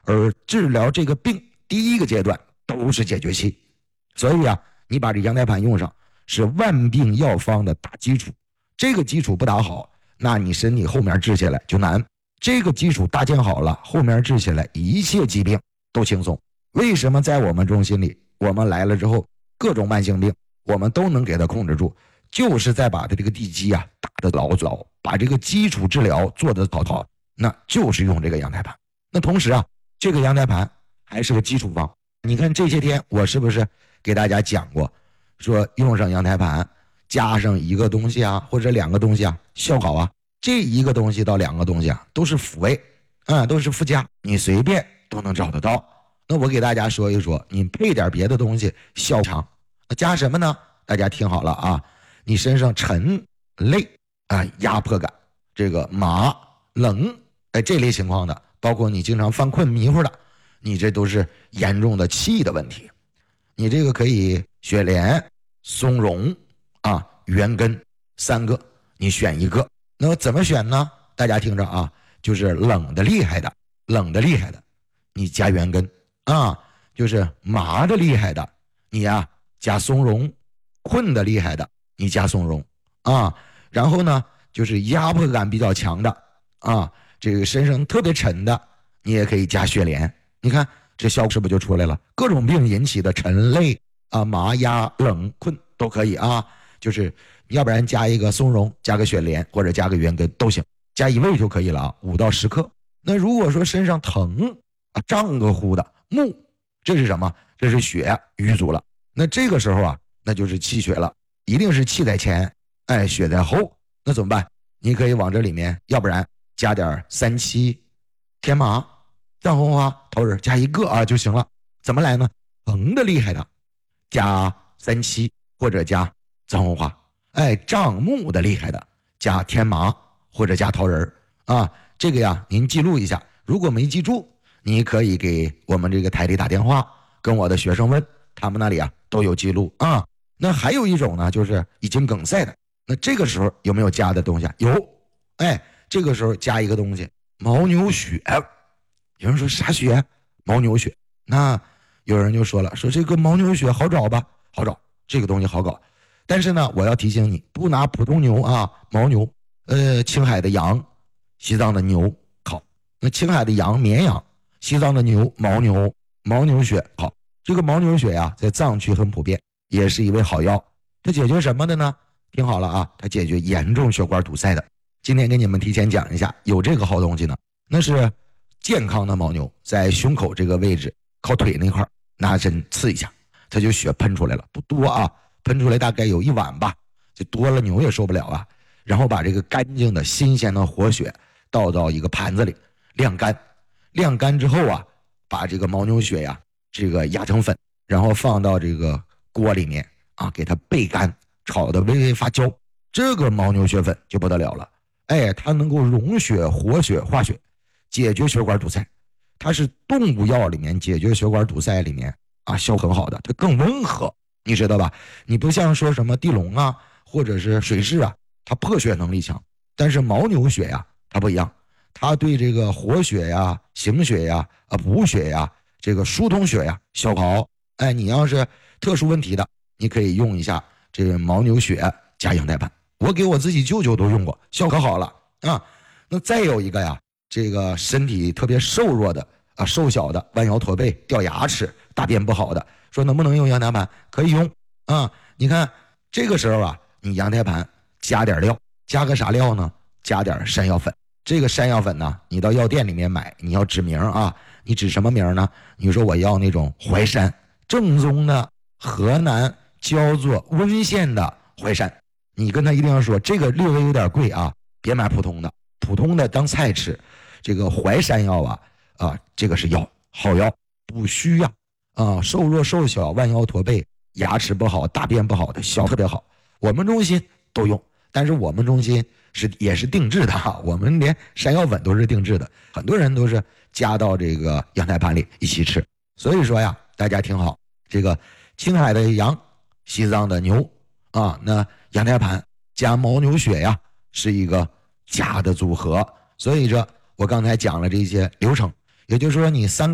而治疗这个病第一个阶段都是解决期。所以啊，你把这羊胎盘用上是万病药方的大基础，这个基础不打好，那你身体后面治起来就难。这个基础搭建好了，后面治起来一切疾病都轻松。为什么在我们中心里，我们来了之后，各种慢性病我们都能给它控制住，就是在把它这个地基啊打得牢牢，把这个基础治疗做得好，那就是用这个羊胎盘。那同时啊，这个羊胎盘还是个基础方。你看这些天我是不是给大家讲过，说用上羊胎盘加上一个东西啊，或者两个东西啊，效好啊。这一个东西到两个东西啊，都是辅味都是附加，你随便都能找得到。那我给大家说一说，你配点别的东西效强。那加什么呢？大家听好了啊，你身上沉累压迫感，这个麻冷这类情况的，包括你经常犯困迷糊的，你这都是严重的气的问题。你这个可以雪莲、松茸元根3个，你选一个。那么怎么选呢？大家听着啊，就是冷的厉害的你加元根就是麻的厉害的你加松茸，困的厉害的你加松茸然后呢就是压迫感比较强的这个身上特别沉的你也可以加雪莲。你看这效果是不是就出来了？各种病引起的沉累麻压冷困都可以就是要不然加一个松茸，加个雪莲，或者加个元根都行，加一味就可以了5到10克。那如果说身上疼胀个乎的木，这是什么？这是血瘀阻了。那这个时候那就是气血了，一定是气在前血在后。那怎么办？你可以往这里面，要不然加点三七、天麻、藏红花、桃仁，加一个就行了。怎么来呢？疼的厉害的加三七或者加藏红花，胀木的厉害的加天麻或者加桃仁这个您记录一下。如果没记住，你可以给我们这个台里打电话，跟我的学生问，他们那里都有记录那还有一种呢，就是已经梗塞的，那这个时候有没有加的东西有这个时候加一个东西，牦牛血。有人说啥血？牦牛血。那有人就说了，说这个牦牛血好找吧？好找，这个东西好搞。但是呢，我要提醒你，不拿普通牛牦牛，青海的羊，西藏的牛好。那青海的羊绵羊，西藏的牛牦牛血好。这个牦牛血在藏区很普遍，也是一味好药。它解决什么的呢？听好了它解决严重血管堵塞的。今天给你们提前讲一下，有这个好东西呢，那是健康的牦牛，在胸口这个位置，靠腿那块拿针刺一下，它就血喷出来了，不多喷出来大概有1碗吧，就多了牛也受不了然后把这个干净的新鲜的活血倒到一个盘子里晾干之后把这个牦牛血这个压成粉，然后放到这个锅里面给它焙干，炒的微微发焦，这个牦牛血粉就不得了了。它能够溶血活血化血，解决血管堵塞。它是动物药里面解决血管堵塞里面效很好的，它更温和，你知道吧？你不像说什么地龙或者是水蛭它破血能力强，但是牦牛血它不一样，它对这个活血行血补血这个疏通血效好。你要是特殊问题的，你可以用一下这个牦牛血加羊胎盘。我给我自己舅舅都用过，效可好了那再有一个这个身体特别瘦弱的瘦小的，弯腰驼背，掉牙齿，大便不好的，说能不能用羊胎盘？可以用你看这个时候你羊胎盘加点料，加个啥料呢？加点山药粉。这个山药粉呢，你到药店里面买，你要指名你指什么名呢？你说我要那种淮山，正宗的河南焦作温县的淮山，你跟他一定要说这个略微有点贵别买普通的当菜吃。这个淮山药这个是药，好药，补虚瘦弱瘦小，弯腰驼背，牙齿不好，大便不好的效特别好。我们中心都用，但是我们中心也是定制的我们连山药粉都是定制的，很多人都是加到这个羊胎盘里一起吃。所以说大家听好，这个青海的羊，西藏的牛那羊胎盘加牦牛血是一个假的组合。所以我刚才讲了这些流程，也就是说你3个